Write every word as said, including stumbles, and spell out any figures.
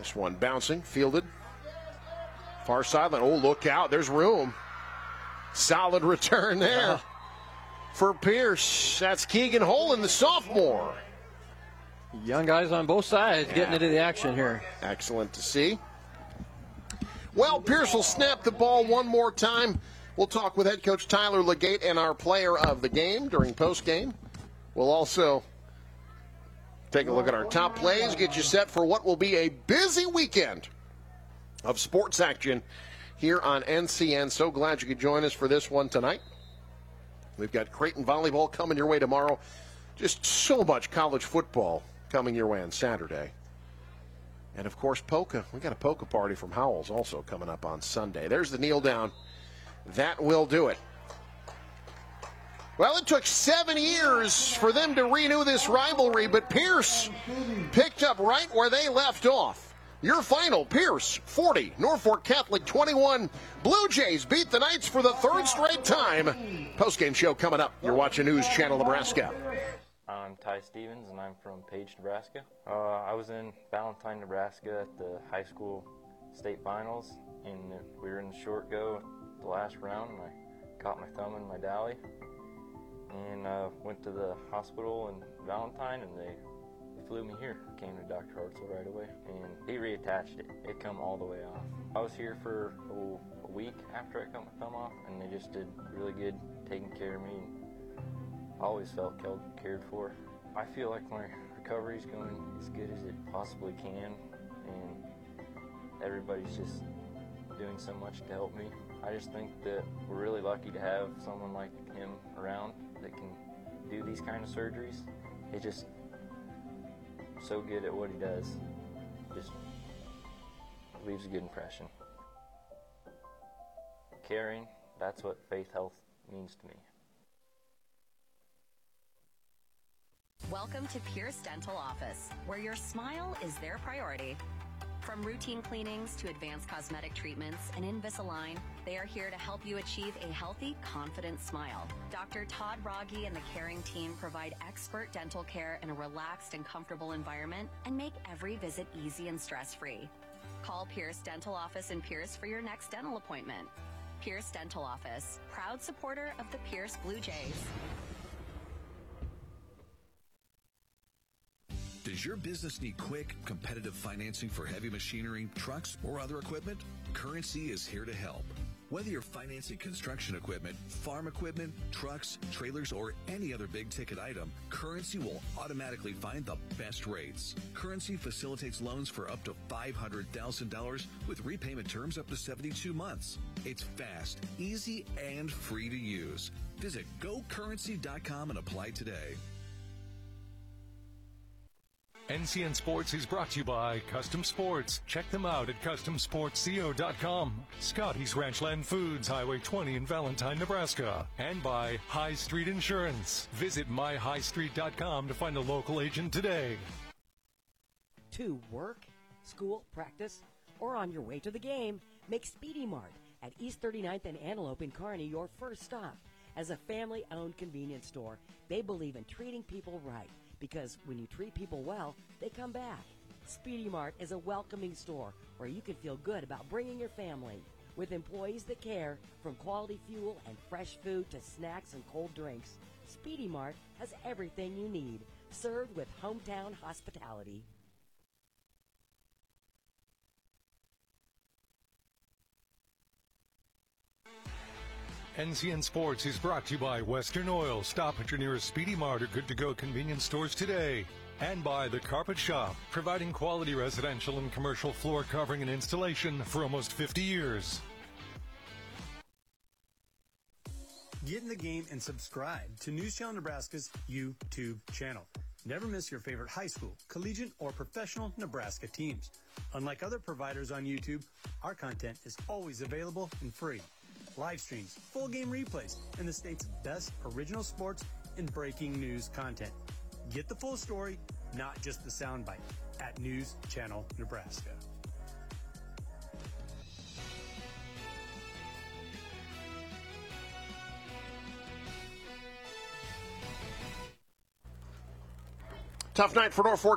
this one. Bouncing, fielded. Far sideline. Oh, look out. There's room. Solid return there uh, for Pierce. That's Keegan Holden, the sophomore. Young guys on both sides yeah. getting into the action here. Excellent to see. Well, Pierce will snap the ball one more time. We'll talk with head coach Tyler Legate and our player of the game during postgame. We'll also take a look at our top plays, get you set for what will be a busy weekend of sports action here on N C N. So glad you could join us for this one tonight. We've got Creighton volleyball coming your way tomorrow. Just so much college football coming your way on Saturday. And, of course, polka. We got a polka party from Howells also coming up on Sunday. There's the kneel down. That will do it. Well, it took seven years for them to renew this rivalry, but Pierce picked up right where they left off. Your final, Pierce forty, Norfolk Catholic twenty-one. Blue Jays beat the Knights for the third straight time. Postgame show coming up. You're watching News Channel Nebraska. I'm Ty Stevens, and I'm from Page, Nebraska. Uh, I was in Valentine, Nebraska at the high school state finals, and we were in the short go the last round, and I caught my thumb in my dally, and uh, went to the hospital in Valentine, and they flew me here. Came to Doctor Hartzell right away, and he reattached it. It come all the way off. I was here for oh, a week after I cut my thumb off, and they just did really good taking care of me. I always felt cared for. I feel like my recovery is going as good as it possibly can, and everybody's just doing so much to help me. I just think that we're really lucky to have someone like him around that can do these kind of surgeries. He's just so good at what he does. Just leaves a good impression. Caring, that's what Faith Health means to me. Welcome to Pierce Dental Office, where your smile is their priority. From routine cleanings to advanced cosmetic treatments and Invisalign, they are here to help you achieve a healthy, confident smile. Doctor Todd Rogge and the caring team provide expert dental care in a relaxed and comfortable environment and make every visit easy and stress-free. Call Pierce Dental Office in Pierce for your next dental appointment. Pierce Dental Office, proud supporter of the Pierce Blue Jays. Does your business need quick, competitive financing for heavy machinery, trucks, or other equipment? Currency is here to help. Whether you're financing construction equipment, farm equipment, trucks, trailers, or any other big-ticket item, Currency will automatically find the best rates. Currency facilitates loans for up to five hundred thousand dollars with repayment terms up to seventy-two months. It's fast, easy, and free to use. Visit go currency dot com and apply today. N C N Sports is brought to you by Custom Sports. Check them out at custom sports co dot com. Scotty's Ranchland Foods, Highway twenty in Valentine, Nebraska. And by High Street Insurance. Visit my high street dot com to find a local agent today. To work, school, practice, or on your way to the game, make Speedy Mart at East thirty-ninth and Antelope in Kearney your first stop. As a family-owned convenience store, they believe in treating people right. Because when you treat people well, they come back. Speedy Mart is a welcoming store where you can feel good about bringing your family. With employees that care, from quality fuel and fresh food to snacks and cold drinks, Speedy Mart has everything you need, served with hometown hospitality. N C N Sports is brought to you by Western Oil. Stop at your nearest Speedy Mart or good-to-go convenience stores today. And by The Carpet Shop, providing quality residential and commercial floor covering and installation for almost fifty years. Get in the game and subscribe to News Channel Nebraska's YouTube channel. Never miss your favorite high school, collegiate, or professional Nebraska teams. Unlike other providers on YouTube, our content is always available and free. Live streams, full game replays, and the state's best original sports and breaking news content. Get the full story, not just the soundbite, at News Channel Nebraska. Tough night for Norfolk